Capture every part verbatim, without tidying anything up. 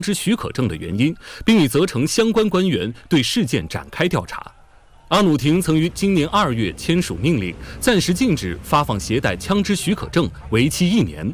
之许可证的原因，并已责成相关官员对事件展开调查。阿努廷曾于今年二月签署命令，暂时禁止发放携带枪支许可证，为期一年。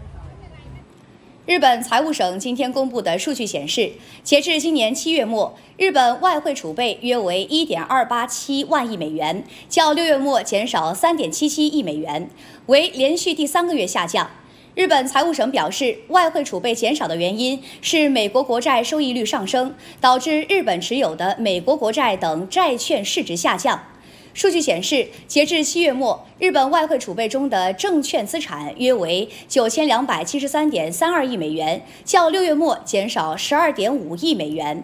日本财务省今天公布的数据显示，截至今年七月末，日本外汇储备约为 一点二八七万亿美元，较六月末减少 三点七七亿美元，为连续第三个月下降。日本财务省表示，外汇储备减少的原因是美国国债收益率上升，导致日本持有的美国国债等债券市值下降。数据显示，截至七月末，日本外汇储备中的证券资产约为 九千两百七十三点三二亿美元，较六月末减少 十二点五亿美元。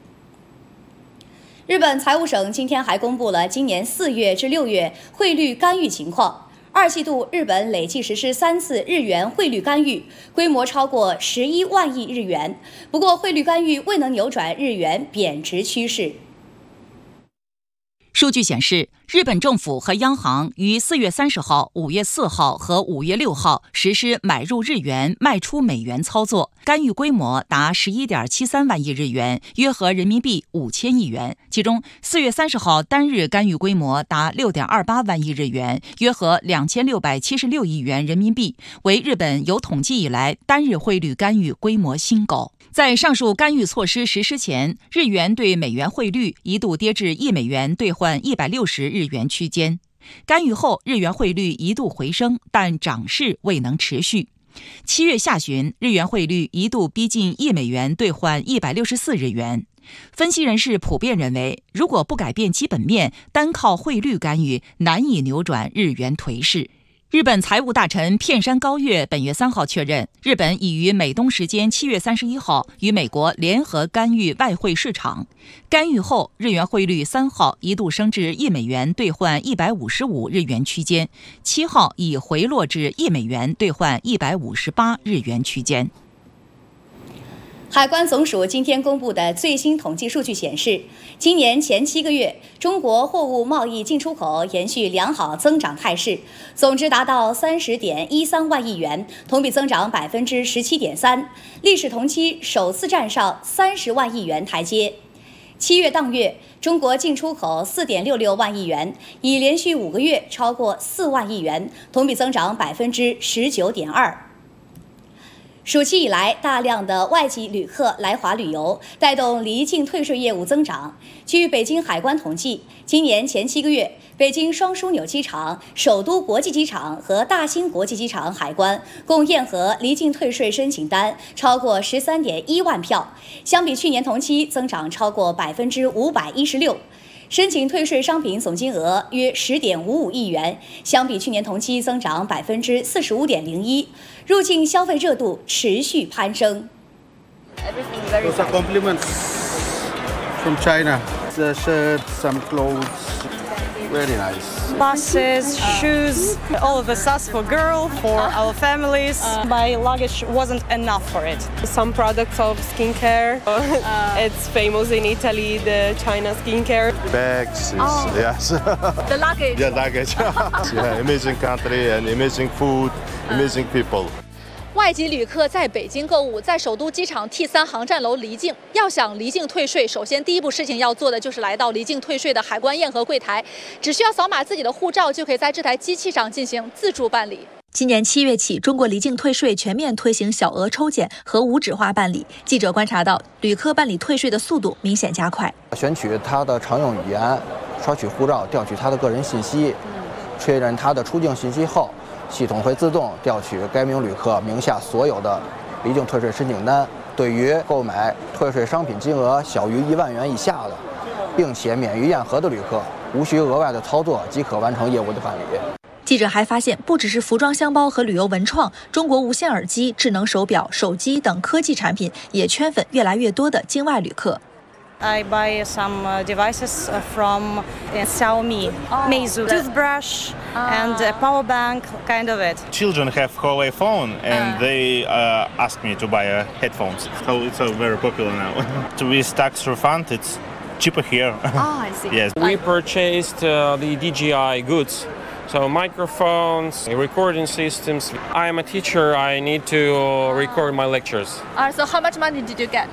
日本财务省今天还公布了今年四月至六月汇率干预情况。二季度，日本累计实施三次日元汇率干预，规模超过十一万亿日元。不过，汇率干预未能扭转日元贬值趋势。 数据显示，日本政府和央行于四月三十号、五月四号和五月六号实施买入日元、卖出美元操作，干预规模达十一点七三万亿日元，约合人民币五千亿元。其中，四月三十号单日干预规模达六点二八万亿日元，约合两千六百七十六亿元人民币，为日本有统计以来单日汇率干预规模新高。在上述干预措施实施前，日元对美元汇率一度跌至一美元兑换一百六十日元区间。干预后，日元汇率一度回升，但涨势未能持续。七月下旬，日元汇率一度逼近一美元兑换一百六十四日元。分析人士普遍认为，如果不改变基本面，单靠汇率干预难以扭转日元颓势。日本财务大臣片山高月本月三号确认，日本已于美东时间七月三十一号与美国联合干预外汇市场。干预后，日元汇率三号一度升至一美元兑换一百五十五日元区间，七号已回落至一美元兑换一百五十八日元区间。 海关总署今天公布的最新统计数据显示，今年前七个月，中国货物贸易进出口延续良好增长态势，总值达到三十点一三万亿元，同比增长百分之十七点三，历史同期首次站上三十万亿元台阶。七月当月，中国进出口四点六六万亿元，已连续五个月超过四万亿元，同比增长百分之十九点二。暑期以来，大量的外籍旅客来华旅游，带动离境退税业务增长。据北京海关统计，今年前七个月，北京双枢纽机场、首都国际机场和大兴国际机场海关共验核离境退税申请单超过十三点一万票，相比去年同期增长超过百分之五百一十六。申请退税商品总金额约十点五五亿元，相比去年同期增长百分之四十五点零一。入境消费热度持续攀升。 Those are compliments from China. The shirts, some clothes, very nice. Buses, shoes, all of us, us for girl, for our families. Uh, my luggage wasn't enough for it. Some products of skincare. Uh, it's famous in Italy, the China skincare. Bags, is, oh. yes. The luggage. Yeah, luggage. Yeah, amazing country and amazing food, amazing people. 外籍旅客在北京购物，在首都机场 T 三航站楼离境。要想离境退税，首先第一步事情要做的就是来到离境退税的海关验核柜台，只需要扫码自己的护照，就可以在这台机器上进行自助办理。 今年七月起，中国离境退税全面推行小额抽检和无纸化办理。记者观察到，旅客办理退税的速度明显加快。 选取他的常用语言，刷取护照，调取他的个人信息，确认他的出境信息后，系统会自动调取该名旅客名下所有的离境退税申请单。对于购买退税商品金额小于一万元以下的，并且免于验核的旅客，无需额外的操作即可完成业务的办理。 记者还发现，不只是服装箱包和旅游文创，中国无线耳机、智能手表、手机等科技产品也圈粉越来越多的境外旅客。 I buy some uh, devices from uh, Xiaomi, oh, Meizu, toothbrush, ah. and a power bank, kind of it. Children have Huawei phone, and uh. they uh, asked me to buy uh, headphones. So it's uh, very popular now. To be tax refund, it's cheaper here. Ah, I see. Yes. We purchased uh, the D J I goods So microphones, recording systems. I am a teacher. I need to record my lectures. Uh, so how much money did you get?